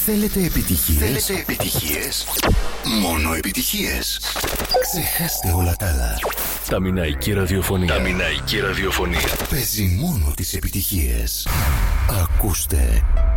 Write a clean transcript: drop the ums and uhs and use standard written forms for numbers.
Θέλετε επιτυχίες? Μόνο επιτυχίες. Ξεχάστε όλα τα άλλα. Τα Μιναϊκή Ραδιοφωνία. Παίζει μόνο τις επιτυχίες. Ακούστε